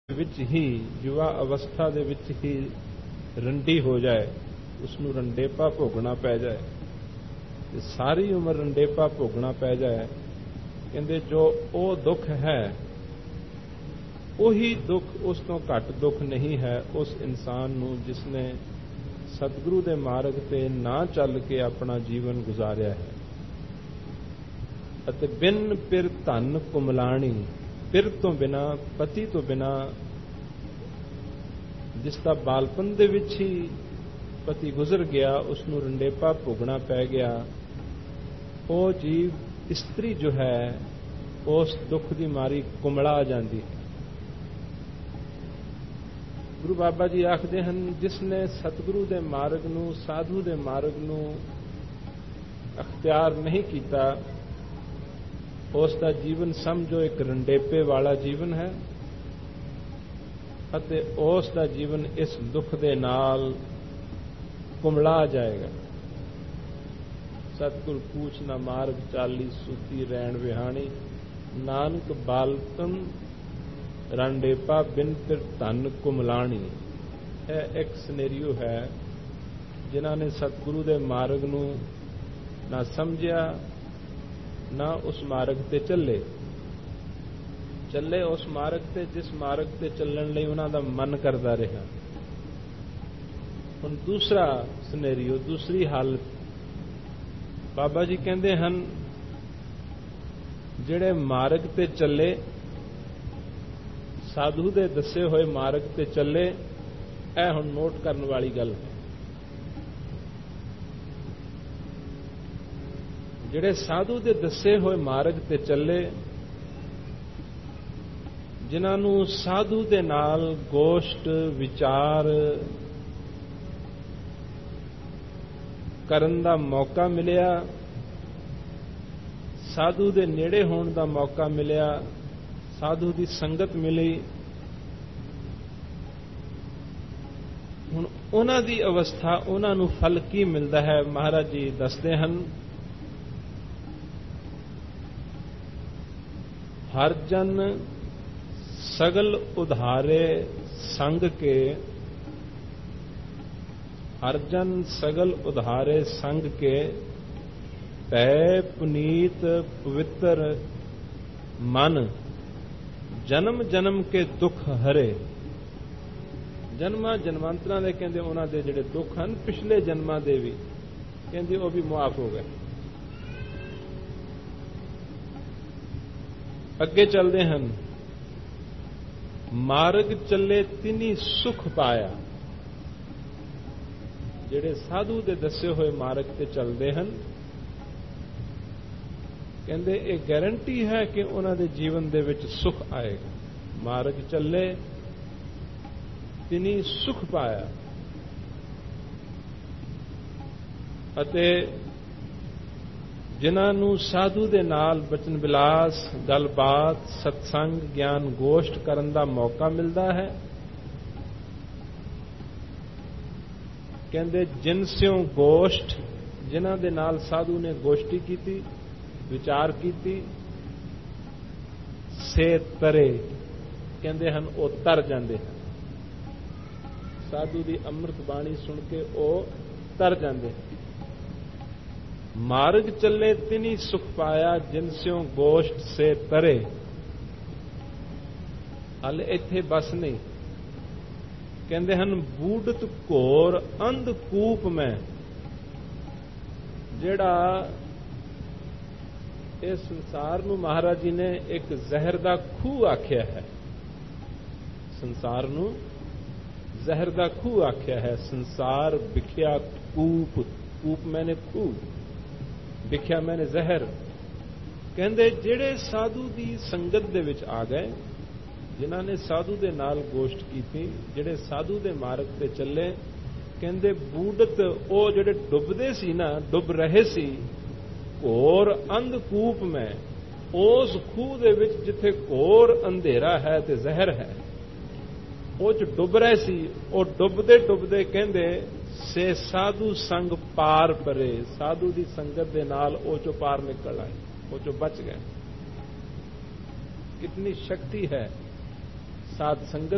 ਵਿੱਚ ਹੀ ਯੁਵਾ ਅਵਸਥਾ ਦੇ ਵਿੱਚ ਹੀ ਰੰਡੀ ਹੋ ਜਾਏ, ਉਸਨੂੰ ਰੰਡੇਪਾ ਭੋਗਣਾ ਪੈ ਜਾਏ ਤੇ ਸਾਰੀ ਉਮਰ ਰੰਡੇਪਾ ਭੋਗਣਾ ਪੈ ਜਾਏ। ਕਹਿੰਦੇ ਜੋ ਉਹ ਦੁੱਖ ਹੈ ਉਹੀ ਦੁੱਖ ਉਸ ਤੋਂ ਘੱਟ ਦੁੱਖ ਨਹੀਂ ਹੈ ਉਸ ਇਨਸਾਨ ਨੂੰ ਜਿਸ ਨੇ ਸਤਿਗੁਰੂ ਦੇ ਮਾਰਗ ਤੇ ਨਾ ਚੱਲ ਕੇ ਆਪਣਾ ਜੀਵਨ ਗੁਜ਼ਾਰਿਆ ਹੈ। ਅਤੇ ਬਿਨ ਪਿਰ ਧਨ ਕੁਮਲਾਣੀ, ਪਿਰ ਤੋਂ ਬਿਨਾ, ਪਤੀ ਤੋਂ ਬਿਨਾ, ਜਿਸ ਦਾ ਬਾਲਪਨ ਦੇ ਵਿੱਚ ਹੀ ਪਤੀ ਗੁਜ਼ਰ ਗਿਆ, ਉਸ ਨੂੰ ਰੰਡੇਪਾ ਭੋਗਣਾ ਪੈ ਗਿਆ, ਉਹ ਜੀਵ ਇਸਤਰੀ ਜੋ ਹੈ ਉਸ ਦੁੱਖ ਦੀ ਮਾਰੀ ਕੁਮਲਾ ਜਾਂਦੀ ਹੈ। ਗੁਰੂ ਬਾਬਾ ਜੀ ਆਖਦੇ ਹਨ, ਜਿਸ ਨੇ ਸਤਿਗੁਰੂ ਦੇ ਮਾਰਗ ਨੂੰ, ਸਾਧੂ ਦੇ ਮਾਰਗ ਨੂੰ ਅਖਤਿਆਰ ਨਹੀਂ ਕੀਤਾ, ਉਸ ਦਾ ਜੀਵਨ ਸਮਝੋ ਇੱਕ ਰੰਡੇਪੇ ਵਾਲਾ ਜੀਵਨ ਹੈ ਅਤੇ ਉਸ ਦਾ ਜੀਵਨ ਇਸ ਦੁੱਖ ਦੇ ਨਾਲ ਕੁਮਲਾ ਜਾਏਗਾ। ਸਤਿਗੁਰ ਪੂਛ ਨਾ ਮਾਰਗ ਚਾਲੀ, ਸੂਤੀ ਰਹਿਣ ਵਿਹਾਣੀ, ਨਾਨਕ ਬਾਲਤਨ ਰੰਡੇਪਾ ਬਿਨ ਫਿਰ ਧਨ ਕੁਮਲਾਣੀ। ਇਹ ਇੱਕ ਸਿਨੈਰੀਓ ਹੈ, ਜਿਨ੍ਹਾਂ ਨੇ ਸਤਿਗੁਰੂ ਦੇ ਮਾਰਗ ਨੂੰ ਨਾ ਸਮਝਿਆ, ਨਾ ਉਸ ਮਾਰਗ ਤੇ ਚੱਲੇ ਉਸ ਮਾਰਗ ਤੇ ਜਿਸ ਮਾਰਗ ਤੇ ਚੱਲਣ ਲਈ ਉਹਨਾਂ ਦਾ ਮਨ ਕਰਦਾ ਰਿਹਾ। ਹੁਣ ਦੂਸਰਾ ਸਿਨੈਰੀਓ, ਦੂਸਰੀ ਹਾਲਤ, ਬਾਬਾ ਜੀ ਕਹਿੰਦੇ ਹਨ, ਜਿਹੜੇ ਮਾਰਗ ਤੇ ਚੱਲੇ, ਸਾਧੂ ਦੇ ਦੱਸੇ ਹੋਏ ਮਾਰਗ ਤੇ ਚੱਲੇ, ਇਹ ਹੁਣ ਨੋਟ ਕਰਨ ਵਾਲੀ ਗੱਲ ਹੈ। ਜਿਹੜੇ ਸਾਧੂ ਦੇ ਦੱਸੇ ਹੋਏ ਮਾਰਗ ਤੇ ਚੱਲੇ, ਜਿਨ੍ਹਾਂ ਨੂੰ ਸਾਧੂ ਦੇ ਨਾਲ ਗੋਸ਼ਟ ਵਿਚਾਰ ਕਰਨ ਦਾ ਮੌਕਾ ਮਿਲਿਆ, ਸਾਧੂ ਦੇ ਨੇੜੇ ਹੋਣ ਦਾ ਮੌਕਾ ਮਿਲਿਆ, ਸਾਧੂ ਦੀ ਸੰਗਤ ਮਿਲੀ, ਹੁਣ ਉਹਨਾਂ ਦੀ ਅਵਸਥਾ, ਉਹਨਾਂ ਨੂੰ ਫਲ ਕੀ ਮਿਲਦਾ ਹੈ? ਮਹਾਰਾਜ ਜੀ ਦੱਸਦੇ ਹਨ, ਹਰ ਜਨ ਸਗਲ ਉਧਾਰੇ ਸੰਗ ਕੇ, ਹਰ ਜਨ ਸਗਲ ਉਧਾਰੇ ਸੰਗ ਕੇ, ਪੈ ਪੁਨੀਤ ਪਵਿੱਤਰ ਮਨ, ਜਨਮ ਜਨਮ ਕੇ ਦੁੱਖ ਹਰੇ। ਜਨਮਾਂ ਜਨਮਾਂਤਰਾਂ ਦੇ ਕਹਿੰਦੇ ਉਹਨਾਂ ਦੇ ਜਿਹੜੇ ਦੁੱਖ ਹਨ, ਪਿਛਲੇ ਜਨਮਾਂ ਦੇ ਵੀ ਕਹਿੰਦੇ ਉਹ ਵੀ ਮੁਆਫ ਹੋ ਗਏ। ਅੱਗੇ ਚੱਲਦੇ ਹਨ, ਮਾਰਗ ਚੱਲੇ ਤਿਨੀ ਸੁਖ ਪਾਇਆ। ਜਿਹੜੇ ਸਾਧੂ ਦੇ ਦੱਸੇ ਹੋਏ ਮਾਰਗ ਤੇ ਚੱਲਦੇ ਹਨ, ਕਹਿੰਦੇ ਇਹ ਗਾਰੰਟੀ ਹੈ ਕਿ ਉਹਨਾਂ ਦੇ ਜੀਵਨ ਦੇ ਵਿੱਚ ਸੁਖ ਆਏਗਾ। ਮਾਰਗ ਚੱਲੇ ਤਿਨੀ ਸੁਖ ਪਾਇਆ। ਅਤੇ ਜਿਨ੍ਹਾਂ ਨੂੰ ਸਾਧੂ ਦੇ ਨਾਲ ਬਚਨ ਵਿਲਾਸ, ਗੱਲਬਾਤ, ਸਤਸੰਗ, ਗਿਆਨ ਗੋਸ਼ਟ ਕਰਨ ਦਾ ਮੌਕਾ ਮਿਲਦਾ ਹੈ, ਕਹਿੰਦੇ ਜਿਨ ਸਿਉ ਗੋਸ਼ਟ, ਜਿਨ੍ਹਾਂ ਦੇ ਨਾਲ ਸਾਧੂ ਨੇ ਗੋਸ਼ਟੀ ਕੀਤੀ, ਵਿਚਾਰ ਕੀਤੀ, ਸੇ ਤਰੇ, ਕਹਿੰਦੇ ਹਨ ਉਹ ਤਰ ਜਾਂਦੇ ਹਨ। ਸਾਧੂ ਦੀ ਅੰਮ੍ਰਿਤ ਬਾਣੀ ਸੁਣ ਕੇ ਉਹ ਤਰ ਜਾਂਦੇ ਹਨ। ਮਾਰਗ ਚੱਲੇ ਤਿਨੀ ਸੁਖ ਪਾਇਆ, ਜਿਨ ਸਿਉ ਗੋਸ਼ਟ ਸੇ ਤਰੇ। ਹਲ ਇੱਥੇ ਬਸ ਨਹੀਂ, ਕਹਿੰਦੇ ਹਨ ਬੂਡਤ ਘੋਰ ਅੰਧ ਕੂਪ ਮੈਂ। ਜਿਹੜਾ ਇਸ ਸੰਸਾਰ ਨੂੰ ਮਹਾਰਾਜ ਜੀ ਨੇ ਇੱਕ ਜ਼ਹਿਰ ਦਾ ਖੂਹ ਆਖਿਆ ਹੈ, ਸੰਸਾਰ ਨੂੰ ਜ਼ਹਿਰ ਦਾ ਖੂਹ ਆਖਿਆ ਹੈ। ਸੰਸਾਰ ਵਿਖਿਆ ਕੂਪ, ਕੂਪ ਮੈਨੇ ਖੂਹ, ਵਿਖਿਆ ਮੈਨੇ ਜ਼ਹਿਰ। ਕਹਿੰਦੇ ਜਿਹੜੇ ਸਾਧੂ ਦੀ ਸੰਗਤ ਦੇ ਵਿੱਚ ਆ ਗਏ, ਜਿਨ੍ਹਾਂ ਨੇ ਸਾਧੂ ਦੇ ਨਾਲ ਗੋਸ਼ਟ ਕੀਤੀ, ਜਿਹੜੇ ਸਾਧੂ ਦੇ ਮਾਰਗ ਤੇ ਚੱਲੇ, ਕਹਿੰਦੇ ਬੂਡਤ, ਉਹ ਜਿਹੜੇ ਡੁੱਬਦੇ ਸੀ ਨਾ, ਡੁੱਬ ਰਹੇ ਸੀ, ਘੋਰ ਅੰਧਕੂਪ ਮੈਂ, ਉਸ ਖੂਹ ਦੇ ਵਿੱਚ ਜਿੱਥੇ ਘੋਰ ਅੰਧੇਰਾ ਹੈ ਤੇ ਜ਼ਹਿਰ ਹੈ, ਉਹ ਚ ਡੁੱਬ ਰਹੇ ਸੀ। ਉਹ ਡੁੱਬਦੇ ਡੁੱਬਦੇ ਕਹਿੰਦੇ ਸੇ ਸਾਧੂ ਸੰਗ ਪਾਰ ਪਰੇ, ਸਾਧੂ ਦੀ ਸੰਗਤ ਦੇ ਨਾਲ ਉਹ ਚੋਂ ਪਾਰ ਨਿਕਲ ਆਏ, ਉਹ ਚੋਂ ਬਚ ਗਏ। ਕਿਤਨੀ ਸ਼ਕਤੀ ਹੈ ਸਾਧ ਸੰਗਤ